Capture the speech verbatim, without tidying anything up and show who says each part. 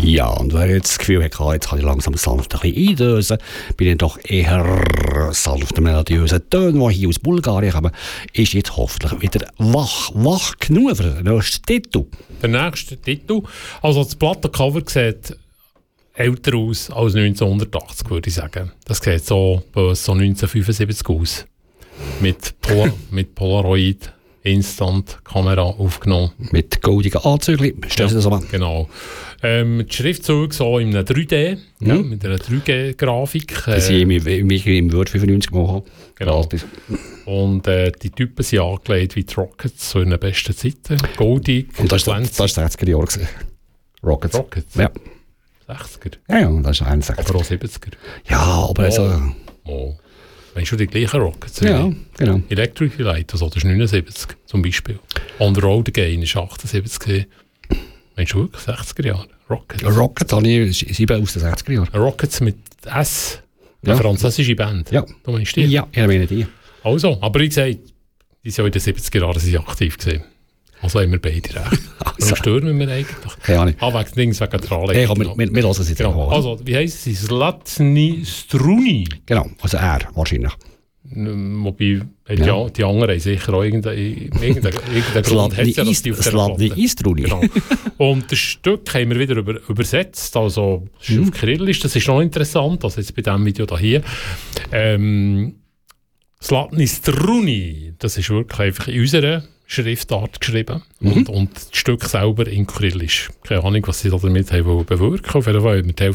Speaker 1: Ja, und wer jetzt das Gefühl hat, jetzt kann ich langsam sanft ein bisschen eindösen, bin ich doch eher sanft melodiösen Tönen, die hier aus Bulgarien kommen, ist jetzt hoffentlich wieder wach. Wach genug für den nächsten Titel.
Speaker 2: Der nächste Titel, also das Plattencover sieht älter aus als neunzehnhundertachtzig, würde ich sagen. Das sieht so, so neunzehnhundertfünfundsiebzig aus. Mit, Pol- mit Polaroid. Instant-Kamera aufgenommen.
Speaker 1: Mit goldigen Anzügen, stellst du das mal?
Speaker 2: Genau. Ähm, die Schriftzüge so in einem drei D, mhm. ja, mit einer drei D-Grafik. Äh,
Speaker 1: das ich im, im, im Word fünfundneunzig machen.
Speaker 2: Genau. Und äh, die Typen sind angelegt wie die Rockets, so in den besten Zeiten. Goldig.
Speaker 1: Und das war das sechziger Jahre gewesen. Rockets.
Speaker 2: Rockets?
Speaker 1: Ja.
Speaker 2: sechziger?
Speaker 1: Ja, ja, das ist einundsechzig.
Speaker 2: Aber auch siebziger?
Speaker 1: Ja, aber oh. also...
Speaker 2: Oh. Meinst du die gleichen Rockets?
Speaker 1: Ja, genau.
Speaker 2: Electric Light, also das ist neunundsiebzig zum Beispiel. On the Road Again ist achtundsiebzig. Meinst du wirklich sechziger Jahre? Rockets?
Speaker 1: Rockets habe ich sieben aus den sechziger Jahren.
Speaker 2: Rockets mit S, eine ja. französische Band.
Speaker 1: Ja.
Speaker 2: Du meinst die?
Speaker 1: Ja, ich meine die.
Speaker 2: Also, aber ich sage, die sind ja in den siebziger Jahren aktiv gewesen. Also haben wir beide recht. Also. Warum stören wir eigentlich?
Speaker 1: Keine Ahnung.
Speaker 2: Ah, wegen Dings, wegen der Anlegung.
Speaker 1: Hey, komm, wir, wir, wir lassen es jetzt
Speaker 2: genau. Also, wie heisst sie? Zlatni Struni.
Speaker 1: Genau, also er wahrscheinlich.
Speaker 2: Wobei, ja. Ja, die anderen haben sicher auch irgendeinen irgendein, irgendein Grund.
Speaker 1: Zlatni Istruni.
Speaker 2: Genau. Und das Stück haben wir wieder über, übersetzt, also es ist mhm. auf Kyrillisch, das ist noch interessant, also jetzt bei diesem Video da hier. Ähm, Zlatni Struni, das ist wirklich einfach in unserer Schriftart geschrieben mhm. und, und das Stück selber in Kyrillisch. Keine Ahnung, was sie da damit haben bewirken. Auf jeden Fall haben wir die Hälfte